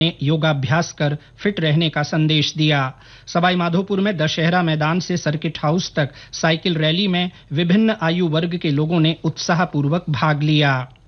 ने योगाभ्यास कर फिट रहने का संदेश दिया। सवाईमाधोपुर में दशहरा मैदान से सर्किट हाउस तक साइकिल रैली में विभिन्न आयु वर्ग के लोगों ने उत्साहपूर्वक भाग लिया।